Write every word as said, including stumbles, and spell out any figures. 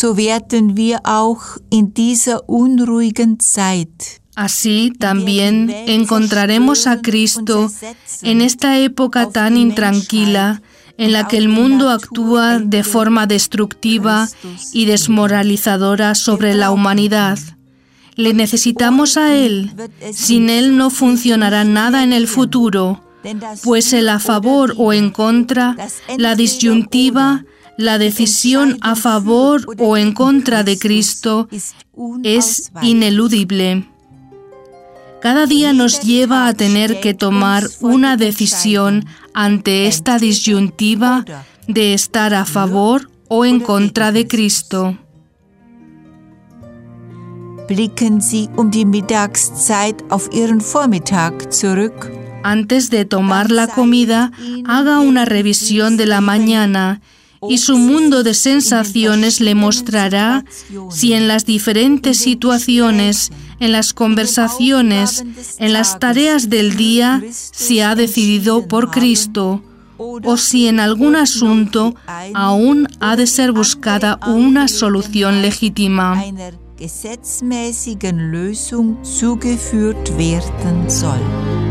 so werden wir auch in dieser unruhigen Zeit. Así también encontraremos a Cristo en esta época tan intranquila en la que el mundo actúa de forma destructiva y desmoralizadora sobre la humanidad. Le necesitamos a Él. Sin Él no funcionará nada en el futuro, pues el a favor o en contra, la disyuntiva, la decisión a favor o en contra de Cristo es ineludible. Cada día nos lleva a tener que tomar una decisión ante esta disyuntiva de estar a favor o en contra de Cristo. Blicken Sie um die Mittagszeit auf Ihren Vormittag zurück. Antes de tomar la comida, haga una revisión de la mañana y su mundo de sensaciones le mostrará si en las diferentes situaciones, en las conversaciones, en las tareas del día, se ha decidido por Cristo, o si en algún asunto aún ha de ser buscada una solución legítima. Gesetzmäßigen Lösung zugeführt werden soll.